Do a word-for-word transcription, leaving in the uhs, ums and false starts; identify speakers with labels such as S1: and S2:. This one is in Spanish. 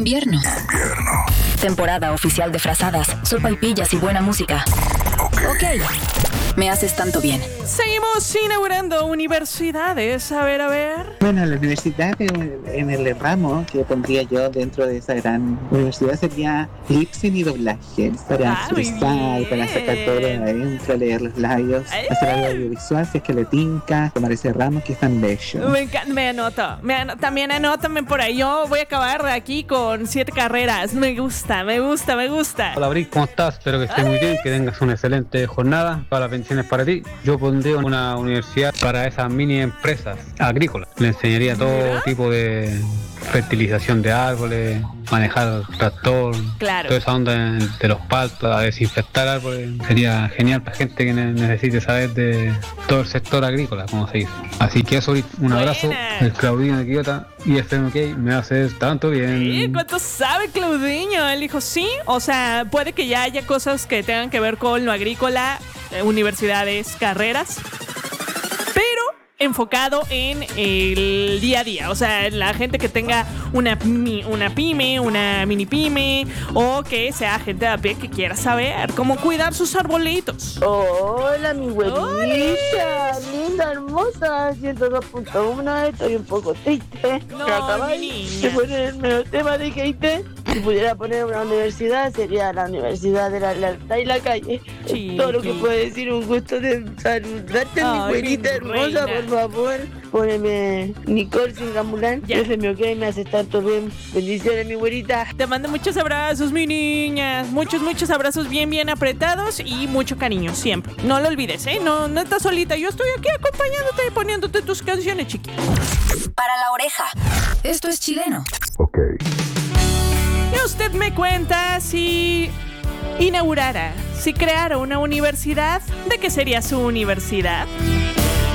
S1: Invierno.
S2: Invierno.
S1: Temporada oficial de frazadas, sopaipillas y buena música.
S2: Ok.
S1: Ok. Me haces tanto bien.
S3: Seguimos inaugurando universidades. A ver, a ver.
S4: Bueno, la universidad en, en el ramo que pondría yo dentro de esa gran universidad sería lip-sync y doblaje. Para
S3: Ah, muy
S4: expresar,
S3: bien.
S4: para sacar todo de adentro, leer los labios,
S3: ¡Eh!
S4: hacer algo audiovisual si es que le tinca, tomar ese ramo que es tan bello.
S3: Me encanta, me anoto. Me ano- también anótame por ahí. Yo voy a acabar aquí con siete carreras. Me gusta, me gusta, me gusta.
S5: Hola, Brick, ¿cómo estás? Espero que estés muy bien, que tengas una excelente jornada. Todas las bendiciones para ti. Yo pondría una universidad para esas mini empresas agrícolas. Le enseñaría todo
S3: Mira.
S5: tipo de fertilización de árboles, manejar tractor,
S3: Claro.
S5: toda esa onda de los paltos, a desinfectar árboles. Sería genial para gente que ne- necesite saber de todo el sector agrícola, como se dice. Así que eso, Brick, un abrazo.
S3: Buena.
S5: El Claudino de Quillota y F M K me hace tanto bien.
S3: Sí, ¿cuánto sabe Claudiño? Él dijo sí. O sea, puede que ya haya cosas que tengan que ver con lo agrícola, eh, universidades, carreras, pero enfocado en el día a día. O sea, la gente que tenga una, mi- una pyme, una mini pyme, o que sea gente de a pie que quiera saber cómo cuidar sus arbolitos.
S6: Hola, mi güerita, linda, hermosa, ciento dos punto uno, estoy un poco triste.
S3: No,
S6: Me acabáis
S3: mi niña.
S6: de poner el mejor tema de hater. Si pudiera poner una universidad, sería la Universidad de la Lealtad y la Calle.
S3: Chiqui.
S6: Es todo lo que puedo decir, un gusto de saludarte,
S3: Ay,
S6: mi güerita
S3: mi
S6: hermosa,
S3: reina.
S6: por favor. Poneme Nicole Singambulán,
S3: Ya.
S6: F M OK, me hace tanto bien. Bendiciones, mi güerita.
S3: Te mando muchos abrazos, mi niña. Muchos, muchos abrazos bien, bien apretados y mucho cariño siempre. No lo olvides, ¿eh? No, no estás solita. Yo estoy aquí acompañándote y poniéndote tus canciones, chiqui.
S1: Para la oreja. Esto es chileno.
S2: Ok.
S3: Y usted me cuenta si inaugurara, si creara una universidad, ¿de qué sería su universidad?